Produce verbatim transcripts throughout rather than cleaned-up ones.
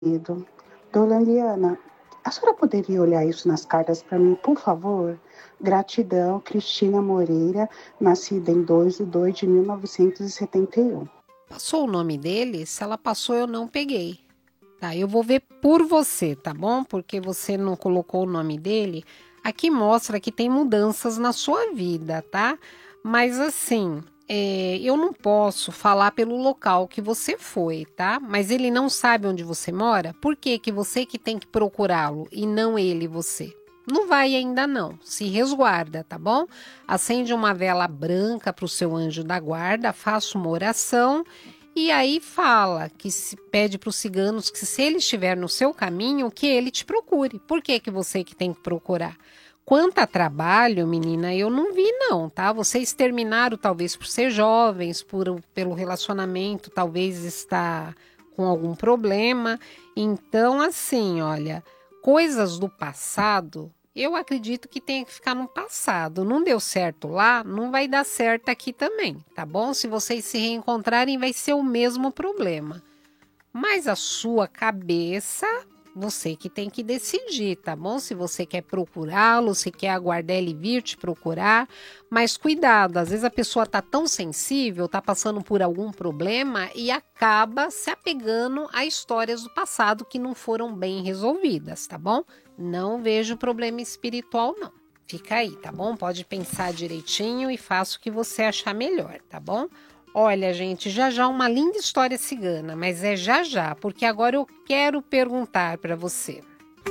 querido. Dona Eliana, a senhora poderia olhar isso nas cartas para mim, por favor? Gratidão, Cristina Moreira, nascida em dois de dois de mil novecentos e setenta e um. Passou o nome dele? Se ela passou, eu não peguei. Tá, eu vou ver por você, tá bom? Porque você não colocou o nome dele. Aqui mostra que tem mudanças na sua vida, tá? Mas assim, é, eu não posso falar pelo local que você foi, tá? Mas ele não sabe onde você mora? Por que que você que tem que procurá-lo e não ele você? Não vai ainda não, se resguarda, tá bom? Acende uma vela branca para o seu anjo da guarda, faça uma oração e aí fala que se pede para os ciganos que se ele estiver no seu caminho, que ele te procure. Por que que você que tem que procurar? Quanto a trabalho, menina, eu não vi não, tá? Vocês terminaram talvez por ser jovens, por, pelo relacionamento, talvez está com algum problema. Então, assim, olha, coisas do passado, eu acredito que tenha que ficar no passado. Não deu certo lá, não vai dar certo aqui também, tá bom? Se vocês se reencontrarem, vai ser o mesmo problema. Mas a sua cabeça, você que tem que decidir, tá bom? Se você quer procurá-lo, se quer aguardar ele vir te procurar. Mas cuidado, às vezes a pessoa tá tão sensível, tá passando por algum problema e acaba se apegando a histórias do passado que não foram bem resolvidas, tá bom? Não vejo problema espiritual, não. Fica aí, tá bom? Pode pensar direitinho e faça o que você achar melhor, tá bom? Olha, gente, já já uma linda história cigana, mas é já já, porque agora eu quero perguntar para você.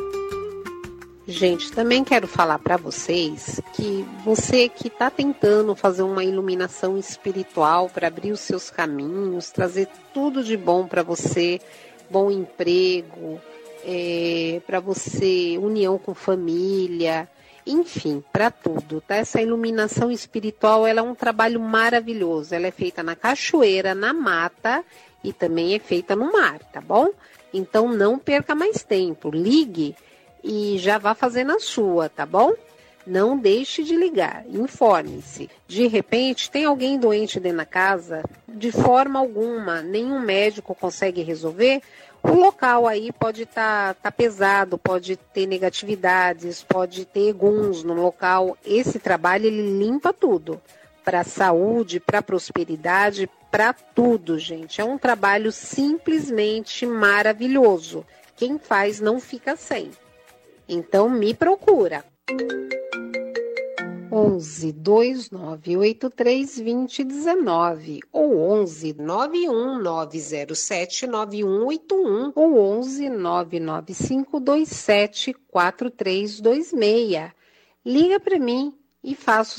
Gente, também quero falar para vocês que você que está tentando fazer uma iluminação espiritual para abrir os seus caminhos, trazer tudo de bom para você, bom emprego, é, para você, união com família, enfim, para tudo, tá? Essa iluminação espiritual, ela é um trabalho maravilhoso. Ela é feita na cachoeira, na mata e também é feita no mar, tá bom? Então não perca mais tempo, ligue e já vá fazendo a sua, tá bom? Não deixe de ligar, informe-se. De repente, tem alguém doente dentro da casa? De forma alguma, nenhum médico consegue resolver? O local aí pode estar tá, tá pesado, pode ter negatividades, pode ter guns no local. Esse trabalho, ele limpa tudo. Para a saúde, para a prosperidade, para tudo, gente. É um trabalho simplesmente maravilhoso. Quem faz não fica sem. Então, me procura. onze, dois nove oito três, vinte, dezenove ou onze, nove um nove zero sete, nove um oito um ou onze, nove nove cinco dois sete, quatro três dois seis. Liga para mim e faça